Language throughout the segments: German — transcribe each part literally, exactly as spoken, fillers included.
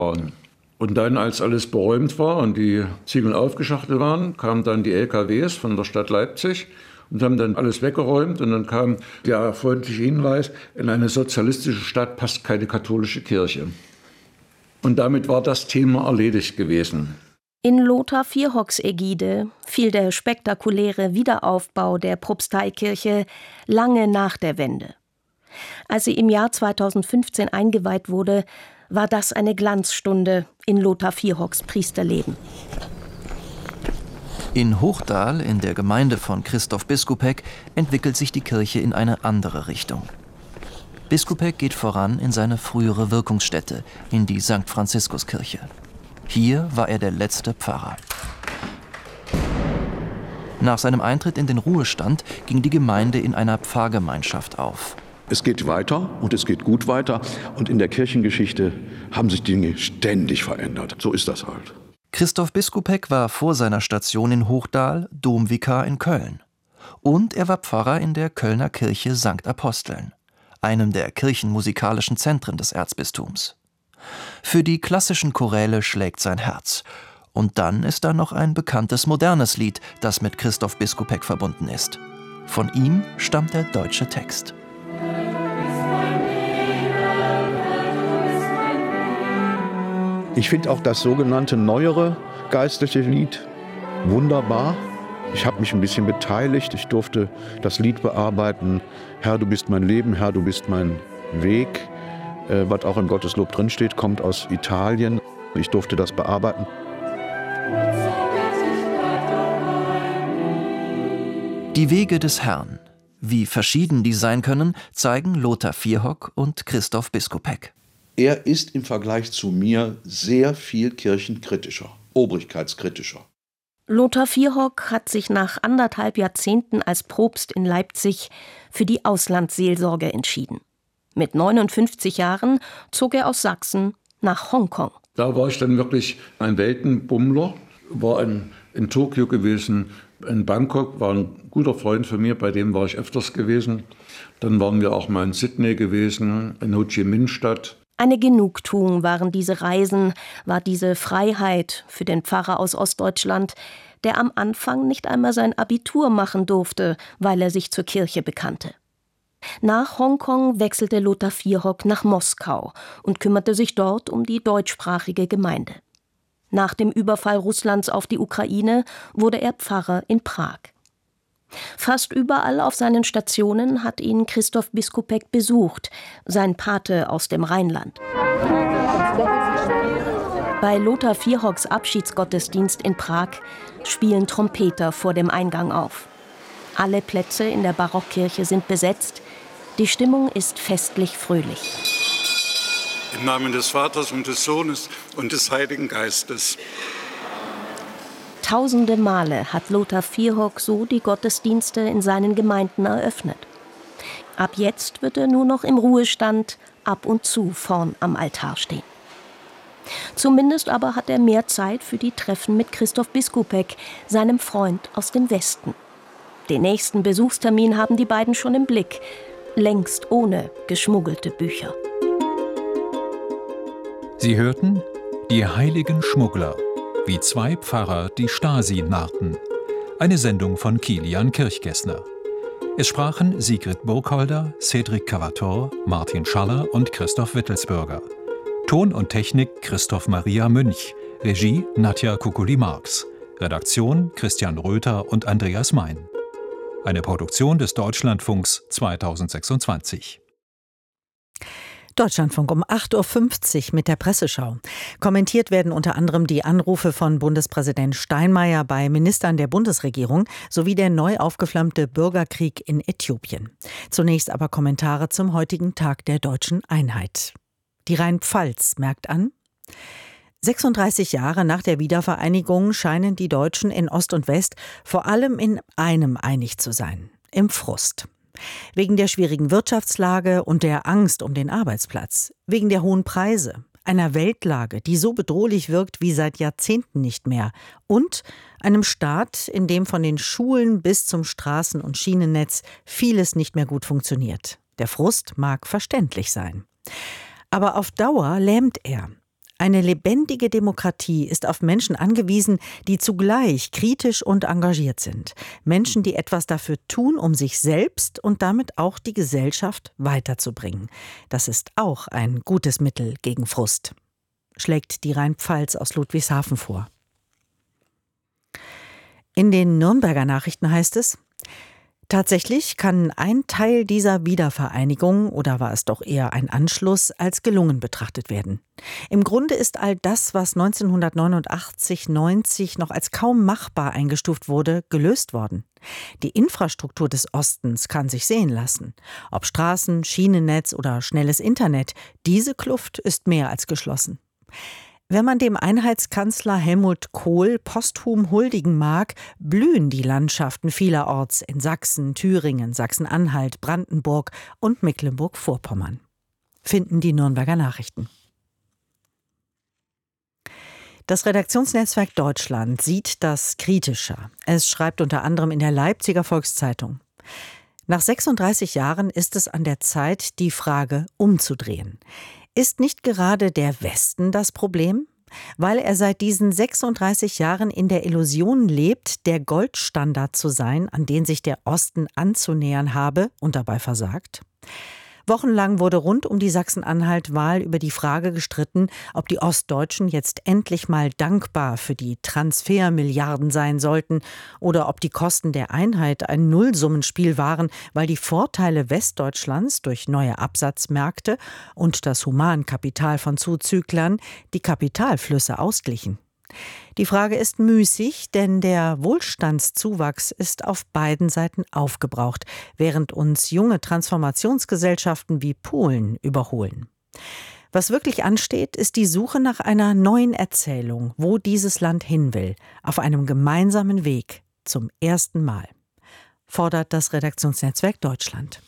Und dann, als alles beräumt war und die Ziegeln aufgeschachtelt waren, kamen dann die L K Ws von der Stadt Leipzig und haben dann alles weggeräumt. Und dann kam der freundliche Hinweis, in eine sozialistische Stadt passt keine katholische Kirche. Und damit war das Thema erledigt gewesen. In Lothar Vierhocks Ägide fiel der spektakuläre Wiederaufbau der Propsteikirche lange nach der Wende. Als sie im Jahr zweitausendfünfzehn eingeweiht wurde, war das eine Glanzstunde in Lothar Vierhocks Priesterleben. In Hochdahl, in der Gemeinde von Christoph Biskupiec, entwickelt sich die Kirche in eine andere Richtung. Biskupiec geht voran in seine frühere Wirkungsstätte, in die Sankt Franziskuskirche. Hier war er der letzte Pfarrer. Nach seinem Eintritt in den Ruhestand ging die Gemeinde in einer Pfarrgemeinschaft auf. Es geht weiter und es geht gut weiter. Und in der Kirchengeschichte haben sich Dinge ständig verändert. So ist das halt. Christoph Biskupiec war vor seiner Station in Hochdahl Domvikar in Köln. Und er war Pfarrer in der Kölner Kirche Sankt Aposteln, einem der kirchenmusikalischen Zentren des Erzbistums. Für die klassischen Choräle schlägt sein Herz. Und dann ist da noch ein bekanntes modernes Lied, das mit Christoph Biskupiec verbunden ist. Von ihm stammt der deutsche Text. Ich finde auch das sogenannte neuere geistliche Lied wunderbar. Ich habe mich ein bisschen beteiligt. Ich durfte das Lied bearbeiten. Herr, du bist mein Leben, Herr, du bist mein Weg. Äh, was auch im Gotteslob drinsteht, kommt aus Italien. Ich durfte das bearbeiten. Die Wege des Herrn. Wie verschieden die sein können, zeigen Lothar Vierhock und Christoph Biskupiec. Er ist im Vergleich zu mir sehr viel kirchenkritischer, obrigkeitskritischer. Lothar Vierhock hat sich nach anderthalb Jahrzehnten als Propst in Leipzig für die Auslandsseelsorge entschieden. Mit neunundfünfzig Jahren zog er aus Sachsen nach Hongkong. Da war ich dann wirklich ein Weltenbummler, war in, in Tokio gewesen, in Bangkok, war ein guter Freund von mir, bei dem war ich öfters gewesen. Dann waren wir auch mal in Sydney gewesen, in Ho Chi Minh Stadt. Eine Genugtuung waren diese Reisen, war diese Freiheit für den Pfarrer aus Ostdeutschland, der am Anfang nicht einmal sein Abitur machen durfte, weil er sich zur Kirche bekannte. Nach Hongkong wechselte Lothar Vierhock nach Moskau und kümmerte sich dort um die deutschsprachige Gemeinde. Nach dem Überfall Russlands auf die Ukraine wurde er Pfarrer in Prag. Fast überall auf seinen Stationen hat ihn Christoph Biskupiec besucht, sein Pate aus dem Rheinland. Bei Lothar Vierhocks Abschiedsgottesdienst in Prag spielen Trompeter vor dem Eingang auf. Alle Plätze in der Barockkirche sind besetzt. Die Stimmung ist festlich fröhlich. Im Namen des Vaters und des Sohnes und des Heiligen Geistes. Tausende Male hat Lothar Vierhock so die Gottesdienste in seinen Gemeinden eröffnet. Ab jetzt wird er nur noch im Ruhestand ab und zu vorn am Altar stehen. Zumindest aber hat er mehr Zeit für die Treffen mit Christoph Biskupiec, seinem Freund aus dem Westen. Den nächsten Besuchstermin haben die beiden schon im Blick, längst ohne geschmuggelte Bücher. Sie hörten Die heiligen Schmuggler, wie zwei Pfarrer die Stasi narrten. Eine Sendung von Kilian Kirchgessner. Es sprachen Sigrid Burkholder, Cedric Cavator, Martin Schaller und Christoph Wittelsbürger. Ton und Technik Christoph Maria Münch. Regie Nadja Kukuli-Marx. Redaktion Christian Röther und Andreas Mein. Eine Produktion des Deutschlandfunks zweitausendsechsundzwanzig. Deutschlandfunk um acht Uhr fünfzig mit der Presseschau. Kommentiert werden unter anderem die Anrufe von Bundespräsident Steinmeier bei Ministern der Bundesregierung sowie der neu aufgeflammte Bürgerkrieg in Äthiopien. Zunächst aber Kommentare zum heutigen Tag der deutschen Einheit. Die Rheinpfalz merkt an: sechsunddreißig Jahre nach der Wiedervereinigung scheinen die Deutschen in Ost und West vor allem in einem einig zu sein: im Frust. Wegen der schwierigen Wirtschaftslage und der Angst um den Arbeitsplatz, wegen der hohen Preise, einer Weltlage, die so bedrohlich wirkt wie seit Jahrzehnten nicht mehr, und einem Staat, in dem von den Schulen bis zum Straßen- und Schienennetz vieles nicht mehr gut funktioniert. Der Frust mag verständlich sein. Aber auf Dauer lähmt er. Eine lebendige Demokratie ist auf Menschen angewiesen, die zugleich kritisch und engagiert sind. Menschen, die etwas dafür tun, um sich selbst und damit auch die Gesellschaft weiterzubringen. Das ist auch ein gutes Mittel gegen Frust, schlägt die Rheinpfalz aus Ludwigshafen vor. In den Nürnberger Nachrichten heißt es: Tatsächlich kann ein Teil dieser Wiedervereinigung, oder war es doch eher ein Anschluss, als gelungen betrachtet werden. Im Grunde ist all das, was neunzehnhundertneunundachtzig neunzig noch als kaum machbar eingestuft wurde, gelöst worden. Die Infrastruktur des Ostens kann sich sehen lassen. Ob Straßen, Schienennetz oder schnelles Internet, diese Kluft ist mehr als geschlossen. Wenn man dem Einheitskanzler Helmut Kohl posthum huldigen mag, blühen die Landschaften vielerorts in Sachsen, Thüringen, Sachsen-Anhalt, Brandenburg und Mecklenburg-Vorpommern. Finden die Nürnberger Nachrichten. Das Redaktionsnetzwerk Deutschland sieht das kritischer. Es schreibt unter anderem in der Leipziger Volkszeitung: Nach sechsunddreißig Jahren ist es an der Zeit, die Frage umzudrehen. Ist nicht gerade der Westen das Problem? Weil er seit diesen sechsunddreißig Jahren in der Illusion lebt, der Goldstandard zu sein, an den sich der Osten anzunähern habe und dabei versagt? Wochenlang wurde rund um die Sachsen-Anhalt-Wahl über die Frage gestritten, ob die Ostdeutschen jetzt endlich mal dankbar für die Transfermilliarden sein sollten oder ob die Kosten der Einheit ein Nullsummenspiel waren, weil die Vorteile Westdeutschlands durch neue Absatzmärkte und das Humankapital von Zuzüglern die Kapitalflüsse ausglichen. Die Frage ist müßig, denn der Wohlstandszuwachs ist auf beiden Seiten aufgebraucht, während uns junge Transformationsgesellschaften wie Polen überholen. Was wirklich ansteht, ist die Suche nach einer neuen Erzählung, wo dieses Land hin will, auf einem gemeinsamen Weg, zum ersten Mal, fordert das Redaktionsnetzwerk Deutschland.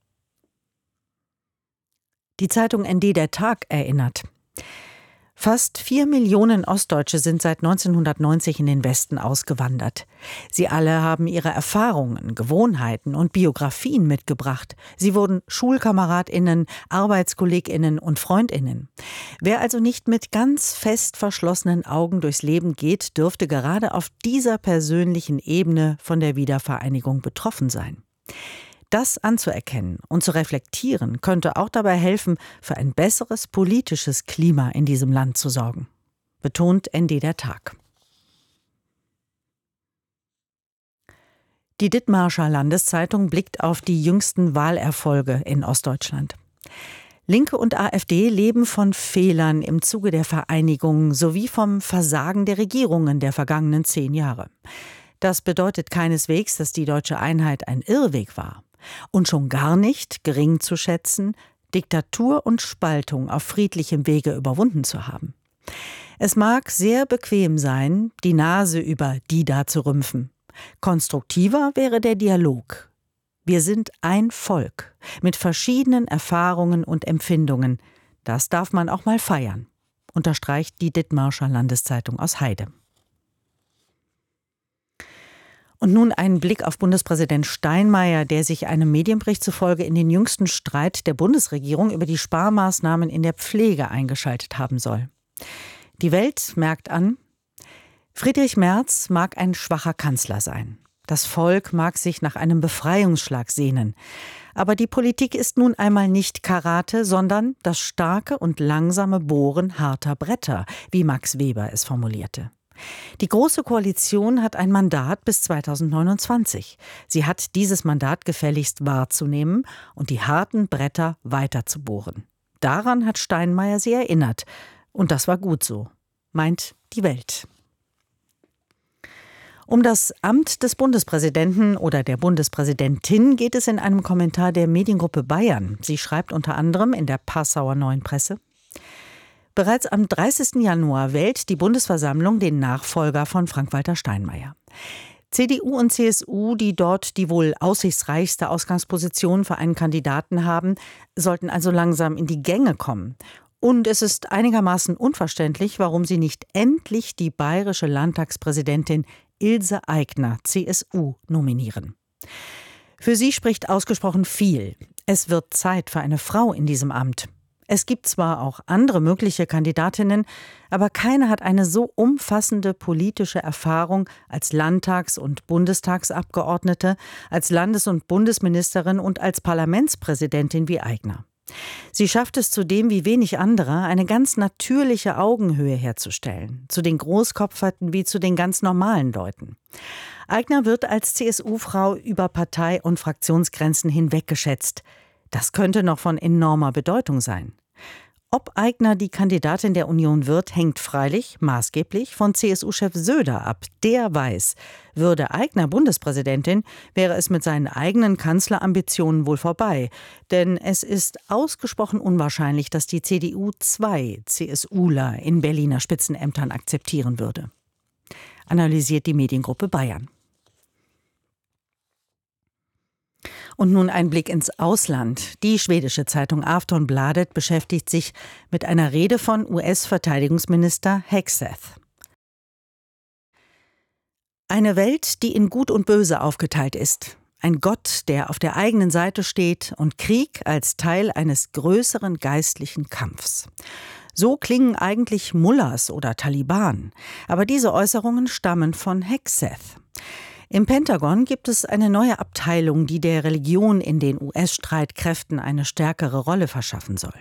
Die Zeitung N D Der Tag erinnert: Fast vier Millionen Ostdeutsche sind seit neunzehnhundertneunzig in den Westen ausgewandert. Sie alle haben ihre Erfahrungen, Gewohnheiten und Biografien mitgebracht. Sie wurden SchulkameradInnen, ArbeitskollegInnen und FreundInnen. Wer also nicht mit ganz fest verschlossenen Augen durchs Leben geht, dürfte gerade auf dieser persönlichen Ebene von der Wiedervereinigung betroffen sein. Das anzuerkennen und zu reflektieren, könnte auch dabei helfen, für ein besseres politisches Klima in diesem Land zu sorgen, betont N D Der Tag. Die Dithmarscher Landeszeitung blickt auf die jüngsten Wahlerfolge in Ostdeutschland. Linke und AfD leben von Fehlern im Zuge der Vereinigung sowie vom Versagen der Regierungen der vergangenen zehn Jahre. Das bedeutet keineswegs, dass die deutsche Einheit ein Irrweg war. Und schon gar nicht, gering zu schätzen, Diktatur und Spaltung auf friedlichem Wege überwunden zu haben. Es mag sehr bequem sein, die Nase über die da zu rümpfen. Konstruktiver wäre der Dialog. Wir sind ein Volk mit verschiedenen Erfahrungen und Empfindungen. Das darf man auch mal feiern, unterstreicht die Dithmarscher Landeszeitung aus Heide. Und nun ein Blick auf Bundespräsident Steinmeier, der sich einem Medienbericht zufolge in den jüngsten Streit der Bundesregierung über die Sparmaßnahmen in der Pflege eingeschaltet haben soll. Die Welt merkt an: Friedrich Merz mag ein schwacher Kanzler sein. Das Volk mag sich nach einem Befreiungsschlag sehnen. Aber die Politik ist nun einmal nicht Karate, sondern das starke und langsame Bohren harter Bretter, wie Max Weber es formulierte. Die Große Koalition hat ein Mandat bis zweitausendneunundzwanzig. Sie hat dieses Mandat gefälligst wahrzunehmen und die harten Bretter weiter zu bohren. Daran hat Steinmeier sie erinnert. Und das war gut so, meint die Welt. Um das Amt des Bundespräsidenten oder der Bundespräsidentin geht es in einem Kommentar der Mediengruppe Bayern. Sie schreibt unter anderem in der Passauer Neuen Presse: Bereits am dreißigsten Januar wählt die Bundesversammlung den Nachfolger von Frank-Walter Steinmeier. C D U und C S U, die dort die wohl aussichtsreichste Ausgangsposition für einen Kandidaten haben, sollten also langsam in die Gänge kommen. Und es ist einigermaßen unverständlich, warum sie nicht endlich die bayerische Landtagspräsidentin Ilse Aigner, C S U, nominieren. Für sie spricht ausgesprochen viel. Es wird Zeit für eine Frau in diesem Amt. Es gibt zwar auch andere mögliche Kandidatinnen, aber keine hat eine so umfassende politische Erfahrung als Landtags- und Bundestagsabgeordnete, als Landes- und Bundesministerin und als Parlamentspräsidentin wie Aigner. Sie schafft es zudem wie wenig andere, eine ganz natürliche Augenhöhe herzustellen, zu den Großkopferten wie zu den ganz normalen Leuten. Aigner wird als C S U-Frau über Partei- und Fraktionsgrenzen hinweg geschätzt. Das könnte noch von enormer Bedeutung sein. Ob Aigner die Kandidatin der Union wird, hängt freilich maßgeblich von C S U-Chef Söder ab. Der weiß, würde Aigner Bundespräsidentin, wäre es mit seinen eigenen Kanzlerambitionen wohl vorbei. Denn es ist ausgesprochen unwahrscheinlich, dass die C D U zwei CSUler in Berliner Spitzenämtern akzeptieren würde. Analysiert die Mediengruppe Bayern. Und nun ein Blick ins Ausland. Die schwedische Zeitung Aftonbladet beschäftigt sich mit einer Rede von U S-Verteidigungsminister Hegseth. Eine Welt, die in Gut und Böse aufgeteilt ist. Ein Gott, der auf der eigenen Seite steht und Krieg als Teil eines größeren geistlichen Kampfs. So klingen eigentlich Mullahs oder Taliban. Aber diese Äußerungen stammen von Hegseth. Im Pentagon gibt es eine neue Abteilung, die der Religion in den U S-Streitkräften eine stärkere Rolle verschaffen soll.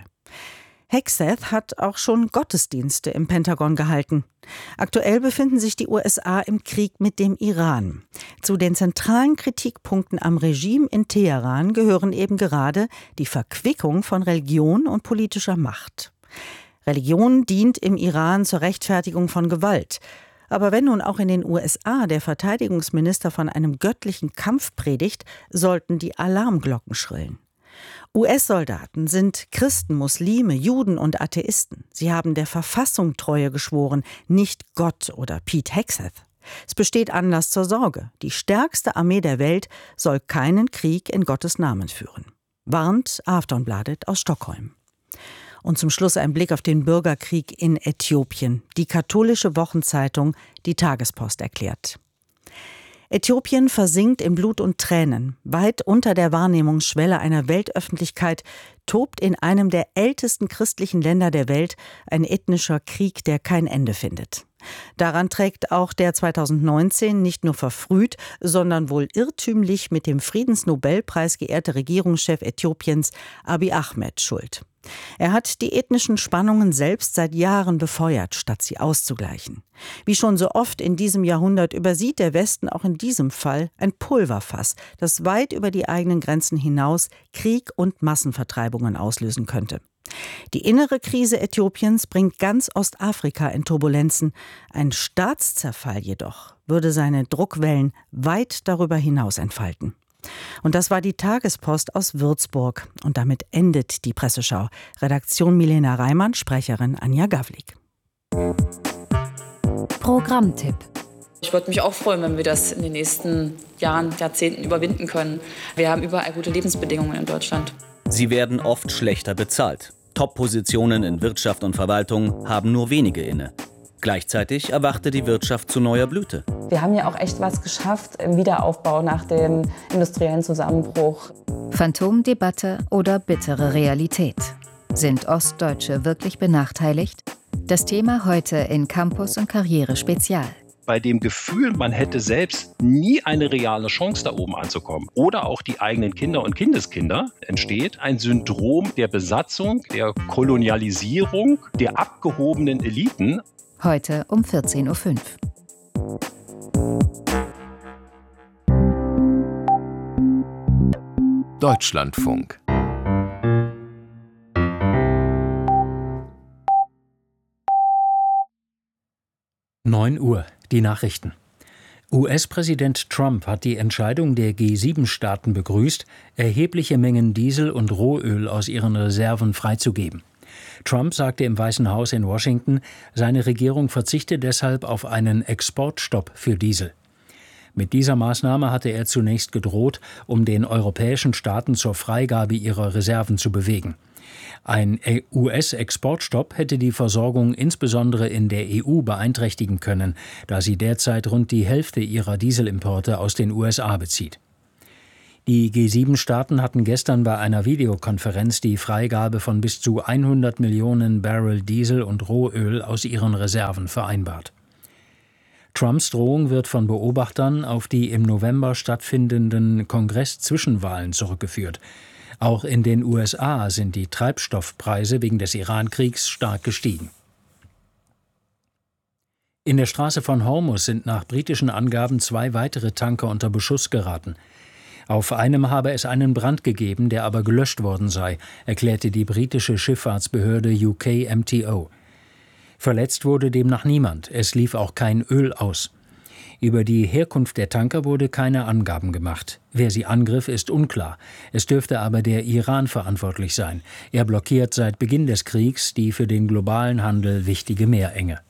Hegseth hat auch schon Gottesdienste im Pentagon gehalten. Aktuell befinden sich die U S A im Krieg mit dem Iran. Zu den zentralen Kritikpunkten am Regime in Teheran gehören eben gerade die Verquickung von Religion und politischer Macht. Religion dient im Iran zur Rechtfertigung von Gewalt. Aber wenn nun auch in den U S A der Verteidigungsminister von einem göttlichen Kampf predigt, sollten die Alarmglocken schrillen. U S-Soldaten sind Christen, Muslime, Juden und Atheisten. Sie haben der Verfassung Treue geschworen, nicht Gott oder Pete Hegseth. Es besteht Anlass zur Sorge. Die stärkste Armee der Welt soll keinen Krieg in Gottes Namen führen. Warnt Aftonbladet aus Stockholm. Und zum Schluss ein Blick auf den Bürgerkrieg in Äthiopien. Die katholische Wochenzeitung Die Tagespost erklärt: Äthiopien versinkt in Blut und Tränen. Weit unter der Wahrnehmungsschwelle einer Weltöffentlichkeit tobt in einem der ältesten christlichen Länder der Welt ein ethnischer Krieg, der kein Ende findet. Daran trägt auch der zweitausendneunzehn nicht nur verfrüht, sondern wohl irrtümlich mit dem Friedensnobelpreis geehrte Regierungschef Äthiopiens Abiy Ahmed Schuld. Er hat die ethnischen Spannungen selbst seit Jahren befeuert, statt sie auszugleichen. Wie schon so oft in diesem Jahrhundert übersieht der Westen auch in diesem Fall ein Pulverfass, das weit über die eigenen Grenzen hinaus Krieg und Massenvertreibungen auslösen könnte. Die innere Krise Äthiopiens bringt ganz Ostafrika in Turbulenzen. Ein Staatszerfall jedoch würde seine Druckwellen weit darüber hinaus entfalten. Und das war die Tagespost aus Würzburg. Und damit endet die Presseschau. Redaktion Milena Reimann, Sprecherin Anja Gawlik. Programmtipp. Ich würde mich auch freuen, wenn wir das in den nächsten Jahren, Jahrzehnten überwinden können. Wir haben überall gute Lebensbedingungen in Deutschland. Sie werden oft schlechter bezahlt. Top-Positionen in Wirtschaft und Verwaltung haben nur wenige inne. Gleichzeitig erwachte die Wirtschaft zu neuer Blüte. Wir haben ja auch echt was geschafft im Wiederaufbau nach dem industriellen Zusammenbruch. Phantomdebatte oder bittere Realität? Sind Ostdeutsche wirklich benachteiligt? Das Thema heute in Campus und Karriere Spezial. Bei dem Gefühl, man hätte selbst nie eine reale Chance, da oben anzukommen, oder auch die eigenen Kinder und Kindeskinder, entsteht ein Syndrom der Besatzung, der Kolonialisierung, der abgehobenen Eliten. Heute um vierzehn Uhr fünf. Deutschlandfunk. neun Uhr, die Nachrichten. U S-Präsident Trump hat die Entscheidung der G sieben Staaten begrüßt, erhebliche Mengen Diesel und Rohöl aus ihren Reserven freizugeben. Trump sagte im Weißen Haus in Washington, seine Regierung verzichte deshalb auf einen Exportstopp für Diesel. Mit dieser Maßnahme hatte er zunächst gedroht, um den europäischen Staaten zur Freigabe ihrer Reserven zu bewegen. Ein U S-Exportstopp hätte die Versorgung insbesondere in der E U beeinträchtigen können, da sie derzeit rund die Hälfte ihrer Dieselimporte aus den U S A bezieht. Die G sieben Staaten hatten gestern bei einer Videokonferenz die Freigabe von bis zu hundert Millionen Barrel Diesel und Rohöl aus ihren Reserven vereinbart. Trumps Drohung wird von Beobachtern auf die im November stattfindenden Kongress-Zwischenwahlen zurückgeführt. Auch in den U S A sind die Treibstoffpreise wegen des Iran-Kriegs stark gestiegen. In der Straße von Hormuz sind nach britischen Angaben zwei weitere Tanker unter Beschuss geraten. Auf einem habe es einen Brand gegeben, der aber gelöscht worden sei, erklärte die britische Schifffahrtsbehörde U K M T O. Verletzt wurde demnach niemand, es lief auch kein Öl aus. Über die Herkunft der Tanker wurde keine Angaben gemacht. Wer sie angriff, ist unklar. Es dürfte aber der Iran verantwortlich sein. Er blockiert seit Beginn des Kriegs die für den globalen Handel wichtige Meerenge.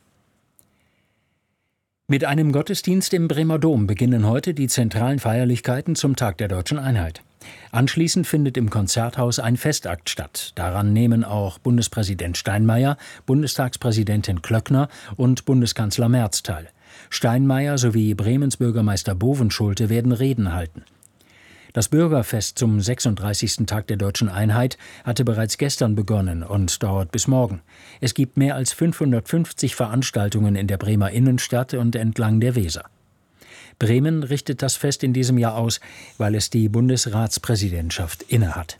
Mit einem Gottesdienst im Bremer Dom beginnen heute die zentralen Feierlichkeiten zum Tag der Deutschen Einheit. Anschließend findet im Konzerthaus ein Festakt statt. Daran nehmen auch Bundespräsident Steinmeier, Bundestagspräsidentin Klöckner und Bundeskanzler Merz teil. Steinmeier sowie Bremens Bürgermeister Bovenschulte werden Reden halten. Das Bürgerfest zum sechsunddreißigsten Tag der Deutschen Einheit hatte bereits gestern begonnen und dauert bis morgen. Es gibt mehr als fünfhundertfünfzig Veranstaltungen in der Bremer Innenstadt und entlang der Weser. Bremen richtet das Fest in diesem Jahr aus, weil es die Bundesratspräsidentschaft innehat.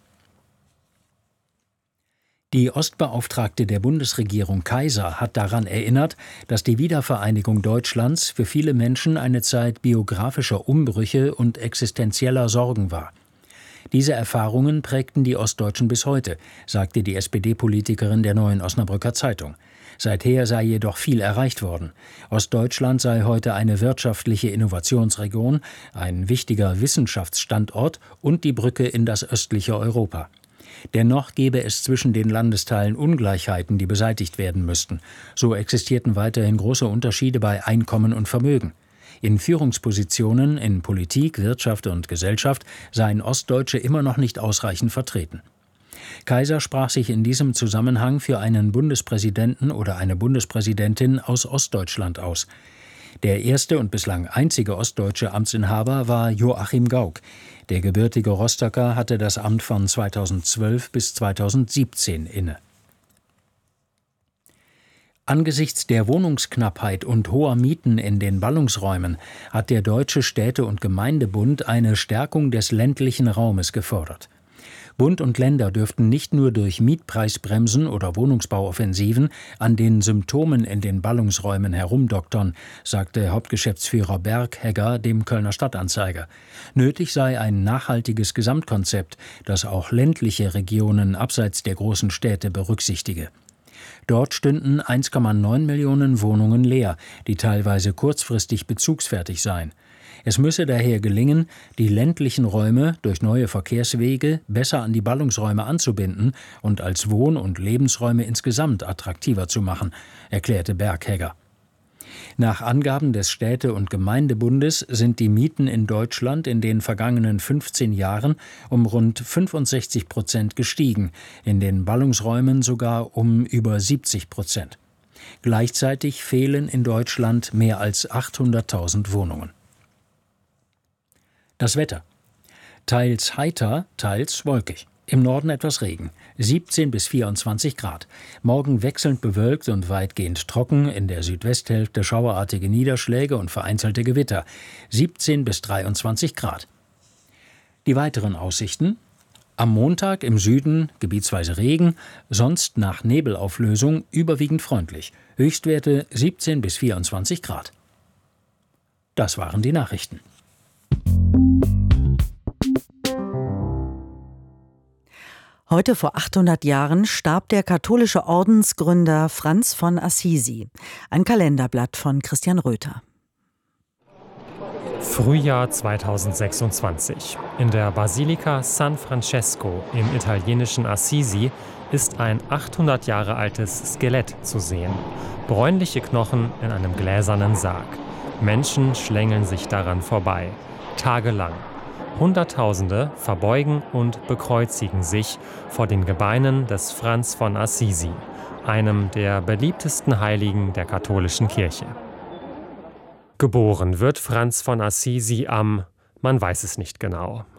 Die Ostbeauftragte der Bundesregierung Kaiser hat daran erinnert, dass die Wiedervereinigung Deutschlands für viele Menschen eine Zeit biografischer Umbrüche und existenzieller Sorgen war. Diese Erfahrungen prägten die Ostdeutschen bis heute, sagte die S P D-Politikerin der Neuen Osnabrücker Zeitung. Seither sei jedoch viel erreicht worden. Ostdeutschland sei heute eine wirtschaftliche Innovationsregion, ein wichtiger Wissenschaftsstandort und die Brücke in das östliche Europa. Dennoch gäbe es zwischen den Landesteilen Ungleichheiten, die beseitigt werden müssten. So existierten weiterhin große Unterschiede bei Einkommen und Vermögen. In Führungspositionen in Politik, Wirtschaft und Gesellschaft seien Ostdeutsche immer noch nicht ausreichend vertreten. Kaiser sprach sich in diesem Zusammenhang für einen Bundespräsidenten oder eine Bundespräsidentin aus Ostdeutschland aus. Der erste und bislang einzige ostdeutsche Amtsinhaber war Joachim Gauck. Der gebürtige Rostocker hatte das Amt von zweitausendzwölf bis zweitausendsiebzehn inne. Angesichts der Wohnungsknappheit und hoher Mieten in den Ballungsräumen hat der Deutsche Städte- und Gemeindebund eine Stärkung des ländlichen Raumes gefordert. Bund und Länder dürften nicht nur durch Mietpreisbremsen oder Wohnungsbauoffensiven an den Symptomen in den Ballungsräumen herumdoktern, sagte Hauptgeschäftsführer Berghegger dem Kölner Stadtanzeiger. Nötig sei ein nachhaltiges Gesamtkonzept, das auch ländliche Regionen abseits der großen Städte berücksichtige. Dort stünden eins Komma neun Millionen Wohnungen leer, die teilweise kurzfristig bezugsfertig seien. Es müsse daher gelingen, die ländlichen Räume durch neue Verkehrswege besser an die Ballungsräume anzubinden und als Wohn- und Lebensräume insgesamt attraktiver zu machen, erklärte Berghegger. Nach Angaben des Städte- und Gemeindebundes sind die Mieten in Deutschland in den vergangenen fünfzehn Jahren um rund fünfundsechzig Prozent gestiegen, in den Ballungsräumen sogar um über siebzig Prozent. Gleichzeitig fehlen in Deutschland mehr als achthunderttausend Wohnungen. Das Wetter. Teils heiter, teils wolkig. Im Norden etwas Regen. siebzehn bis vierundzwanzig Grad. Morgen wechselnd bewölkt und weitgehend trocken. In der Südwesthälfte schauerartige Niederschläge und vereinzelte Gewitter. siebzehn bis dreiundzwanzig Grad. Die weiteren Aussichten. Am Montag im Süden gebietsweise Regen, sonst nach Nebelauflösung überwiegend freundlich. Höchstwerte siebzehn bis vierundzwanzig Grad. Das waren die Nachrichten. Heute vor achthundert Jahren starb der katholische Ordensgründer Franz von Assisi. Ein Kalenderblatt von Christian Röther. Frühjahr zweitausendsechsundzwanzig. In der Basilika San Francesco im italienischen Assisi ist ein achthundert Jahre altes Skelett zu sehen. Bräunliche Knochen in einem gläsernen Sarg. Menschen schlängeln sich daran vorbei. Tagelang. Hunderttausende verbeugen und bekreuzigen sich vor den Gebeinen des Franz von Assisi, einem der beliebtesten Heiligen der katholischen Kirche. Geboren wird Franz von Assisi am, man weiß es nicht genau,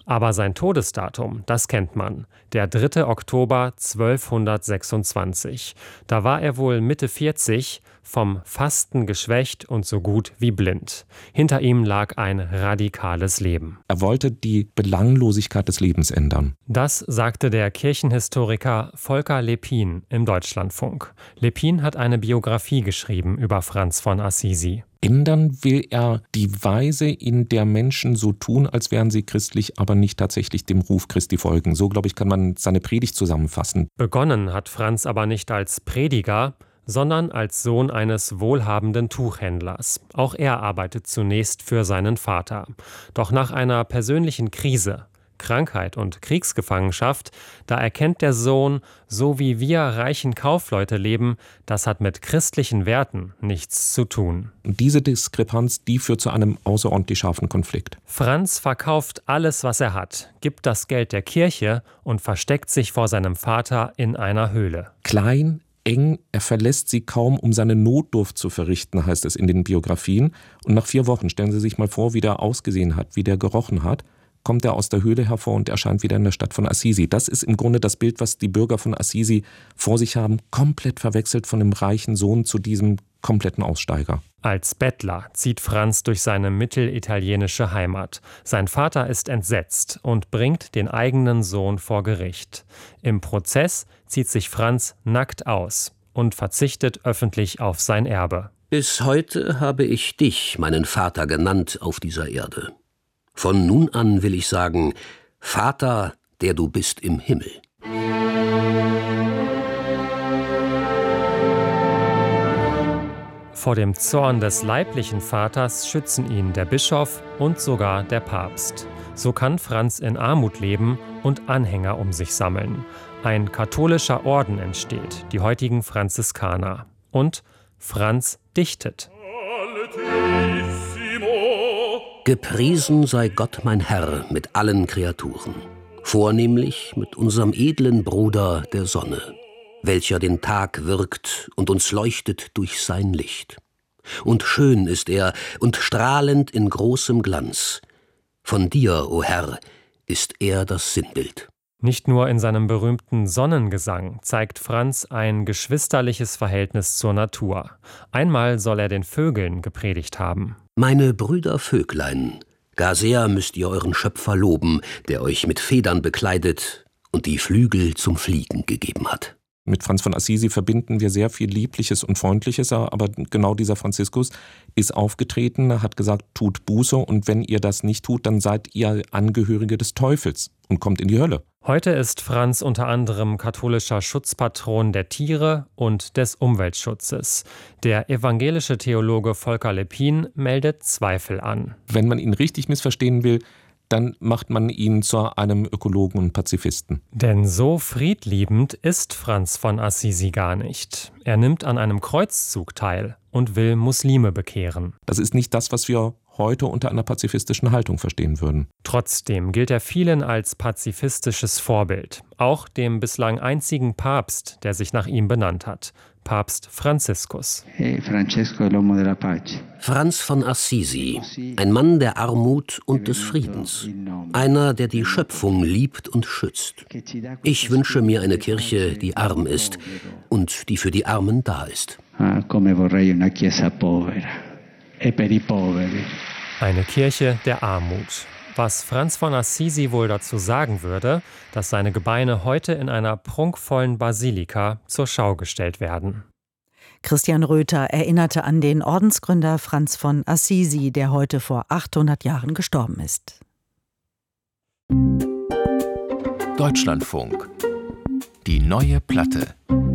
Aber sein Todesdatum, das kennt man, der dritte Oktober zwölfhundertsechsundzwanzig. Da war er wohl Mitte vierzig, vom Fasten geschwächt und so gut wie blind. Hinter ihm lag ein radikales Leben. Er wollte die Belanglosigkeit des Lebens ändern. Das sagte der Kirchenhistoriker Volker Lepin im Deutschlandfunk. Lepin hat eine Biografie geschrieben über Franz von Assisi. Ändern will er die Weise, in der Menschen so tun, als wären sie christlich, aber nicht tatsächlich dem Ruf Christi folgen. So, glaube ich, kann man seine Predigt zusammenfassen. Begonnen hat Franz aber nicht als Prediger, sondern als Sohn eines wohlhabenden Tuchhändlers. Auch er arbeitet zunächst für seinen Vater. Doch nach einer persönlichen Krise, Krankheit und Kriegsgefangenschaft, da erkennt der Sohn, so wie wir reichen Kaufleute leben, das hat mit christlichen Werten nichts zu tun. Und diese Diskrepanz, die führt zu einem außerordentlich scharfen Konflikt. Franz verkauft alles, was er hat, gibt das Geld der Kirche und versteckt sich vor seinem Vater in einer Höhle. Klein, eng, er verlässt sie kaum, um seine Notdurft zu verrichten, heißt es in den Biografien. Und nach vier Wochen, stellen Sie sich mal vor, wie der ausgesehen hat, wie der gerochen hat, kommt er aus der Höhle hervor und erscheint wieder in der Stadt von Assisi. Das ist im Grunde das Bild, was die Bürger von Assisi vor sich haben, komplett verwechselt von dem reichen Sohn zu diesem kompletten Aussteiger. Als Bettler zieht Franz durch seine mittelitalienische Heimat. Sein Vater ist entsetzt und bringt den eigenen Sohn vor Gericht. Im Prozess zieht sich Franz nackt aus und verzichtet öffentlich auf sein Erbe. Bis heute habe ich dich, meinen Vater, genannt auf dieser Erde. Von nun an will ich sagen, Vater, der du bist im Himmel. Vor dem Zorn des leiblichen Vaters schützen ihn der Bischof und sogar der Papst. So kann Franz in Armut leben und Anhänger um sich sammeln. Ein katholischer Orden entsteht, die heutigen Franziskaner. Und Franz dichtet. Gepriesen sei Gott mein Herr mit allen Kreaturen, vornehmlich mit unserem edlen Bruder der Sonne, welcher den Tag wirkt und uns leuchtet durch sein Licht. Und schön ist er und strahlend in großem Glanz. Von dir, o Herr, ist er das Sinnbild. Nicht nur in seinem berühmten Sonnengesang zeigt Franz ein geschwisterliches Verhältnis zur Natur. Einmal soll er den Vögeln gepredigt haben. Meine Brüder Vöglein, gar sehr müsst ihr euren Schöpfer loben, der euch mit Federn bekleidet und die Flügel zum Fliegen gegeben hat. Mit Franz von Assisi verbinden wir sehr viel Liebliches und Freundliches, aber genau dieser Franziskus ist aufgetreten, hat gesagt, tut Buße und wenn ihr das nicht tut, dann seid ihr Angehörige des Teufels und kommt in die Hölle. Heute ist Franz unter anderem katholischer Schutzpatron der Tiere und des Umweltschutzes. Der evangelische Theologe Volker Lepin meldet Zweifel an. Wenn man ihn richtig missverstehen will, dann macht man ihn zu einem Ökologen und Pazifisten. Denn so friedliebend ist Franz von Assisi gar nicht. Er nimmt an einem Kreuzzug teil und will Muslime bekehren. Das ist nicht das, was wir heute unter einer pazifistischen Haltung verstehen würden. Trotzdem gilt er vielen als pazifistisches Vorbild. Auch dem bislang einzigen Papst, der sich nach ihm benannt hat. Papst Franziskus. Franz von Assisi, ein Mann der Armut und des Friedens. Einer, der die Schöpfung liebt und schützt. Ich wünsche mir eine Kirche, die arm ist und die für die Armen da ist. Eine Kirche der Armut. Was Franz von Assisi wohl dazu sagen würde, dass seine Gebeine heute in einer prunkvollen Basilika zur Schau gestellt werden. Christian Röther erinnerte an den Ordensgründer Franz von Assisi, der heute vor achthundert Jahren gestorben ist. Deutschlandfunk. Die neue Platte.